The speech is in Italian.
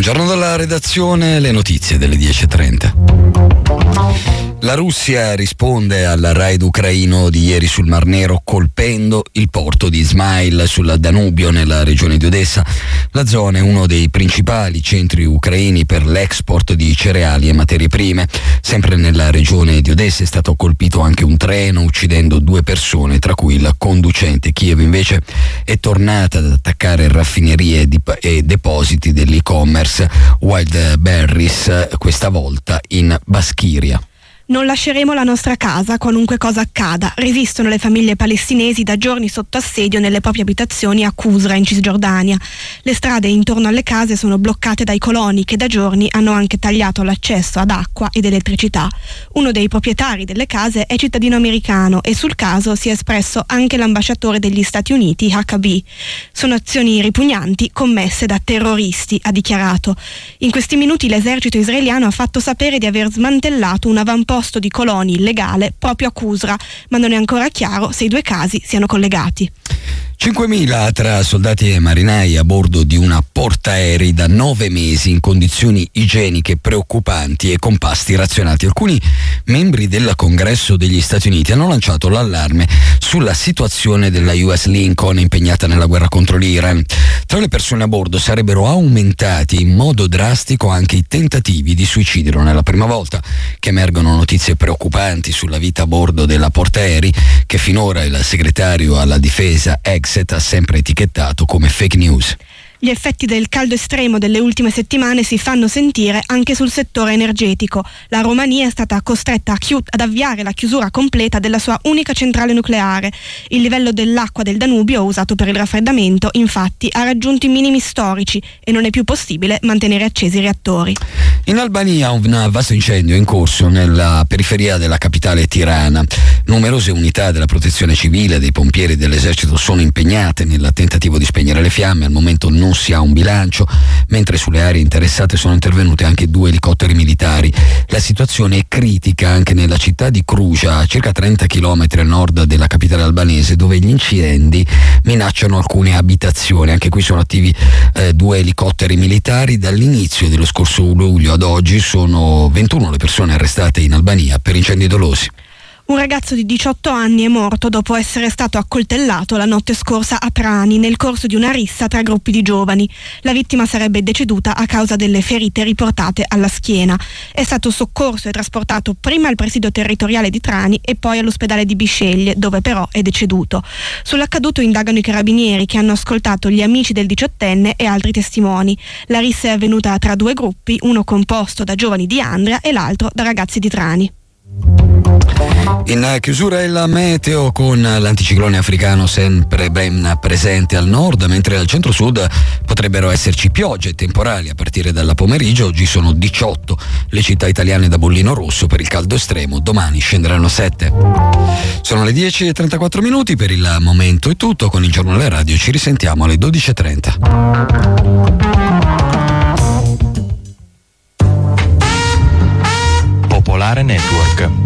Buongiorno dalla redazione, le notizie delle 10:30. La Russia risponde al raid ucraino di ieri sul Mar Nero colpendo il porto di Izmail sul Danubio nella regione di Odessa. La zona è uno dei principali centri ucraini per l'export di cereali e materie prime. Sempre nella regione di Odessa è stato colpito anche un treno uccidendo 2 persone, tra cui il conducente. Kiev invece è tornata ad attaccare raffinerie e depositi dell'e-commerce Wildberries, questa volta in Baskiria. Non lasceremo la nostra casa, qualunque cosa accada. Resistono le famiglie palestinesi da giorni sotto assedio nelle proprie abitazioni a Qusra, in Cisgiordania. Le strade intorno alle case sono bloccate dai coloni che da giorni hanno anche tagliato l'accesso ad acqua ed elettricità. Uno dei proprietari delle case è cittadino americano e sul caso si è espresso anche l'ambasciatore degli Stati Uniti, Huckabee. Sono azioni ripugnanti commesse da terroristi, ha dichiarato. In questi minuti l'esercito israeliano ha fatto sapere di aver smantellato un avamposto di coloni illegale proprio a Qusra, ma non è ancora chiaro se i 2 casi siano collegati. 5.000 tra soldati e marinai a bordo di una portaerei da 9 mesi in condizioni igieniche preoccupanti e con pasti razionati. Alcuni membri del Congresso degli Stati Uniti hanno lanciato l'allarme sulla situazione della US Lincoln impegnata nella guerra contro l'Iran. Tra le persone a bordo sarebbero aumentati in modo drastico anche i tentativi di suicidio. Non è la prima volta che emergono notizie preoccupanti sulla vita a bordo della portaerei, che finora il segretario alla difesa Exet ha sempre etichettato come fake news. Gli effetti del caldo estremo delle ultime settimane si fanno sentire anche sul settore energetico. La Romania è stata costretta ad avviare la chiusura completa della sua unica centrale nucleare. Il livello dell'acqua del Danubio, usato per il raffreddamento, infatti ha raggiunto i minimi storici e non è più possibile mantenere accesi i reattori. In Albania un vasto incendio è in corso nella periferia della capitale Tirana. Numerose unità della protezione civile, dei pompieri e dell'esercito sono impegnate nel tentativo di spegnere le fiamme. Al momento non si ha un bilancio, mentre sulle aree interessate sono intervenute anche 2 elicotteri militari. La situazione è critica anche nella città di Kruja, a circa 30 km a nord della capitale albanese, dove gli incendi minacciano alcune abitazioni. Anche qui sono attivi 2 elicotteri militari. Dall'inizio dello scorso luglio ad oggi sono 21 le persone arrestate in Albania per incendi dolosi. Un ragazzo di 18 anni è morto dopo essere stato accoltellato la notte scorsa a Trani nel corso di una rissa tra gruppi di giovani. La vittima sarebbe deceduta a causa delle ferite riportate alla schiena. È stato soccorso e trasportato prima al presidio territoriale di Trani e poi all'ospedale di Bisceglie, dove però è deceduto. Sull'accaduto indagano i carabinieri, che hanno ascoltato gli amici del 18enne e altri testimoni. La rissa è avvenuta tra 2 gruppi, uno composto da giovani di Andria e l'altro da ragazzi di Trani. In chiusura il meteo, con l'anticiclone africano sempre ben presente al nord, mentre al centro-sud potrebbero esserci piogge e temporali a partire dalla pomeriggio. Oggi sono 18 le città italiane da bollino rosso per il caldo estremo, domani scenderanno 7. Sono le 10:34 minuti, per il momento è tutto. Con il giornale radio ci risentiamo alle 12:30. Popolare Network.